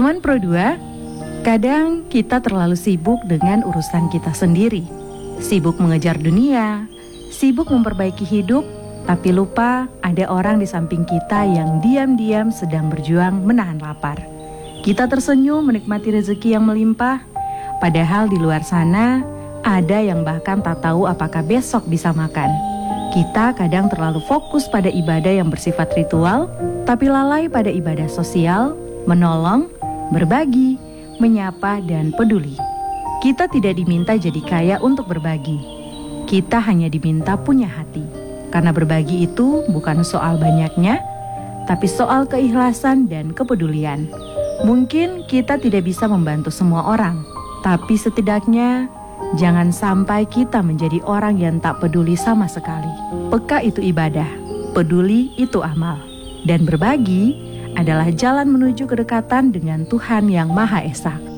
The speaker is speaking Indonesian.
Teman Pro 2, kadang kita terlalu sibuk dengan urusan kita sendiri. Sibuk mengejar dunia, sibuk memperbaiki hidup, tapi lupa ada orang di samping kita yang diam-diam sedang berjuang menahan lapar. Kita tersenyum menikmati rezeki yang melimpah, padahal di luar sana ada yang bahkan tak tahu apakah besok bisa makan. Kita kadang terlalu fokus pada ibadah yang bersifat ritual, tapi lalai pada ibadah sosial, menolong, berbagi, menyapa, dan peduli. Kita tidak diminta jadi kaya untuk berbagi. Kita hanya diminta punya hati. Karena berbagi itu bukan soal banyaknya, tapi soal keikhlasan dan kepedulian. Mungkin kita tidak bisa membantu semua orang, tapi setidaknya jangan sampai kita menjadi orang yang tak peduli sama sekali. Peka itu ibadah, peduli itu amal. Dan berbagi adalah jalan menuju kedekatan dengan Tuhan yang Maha Esa.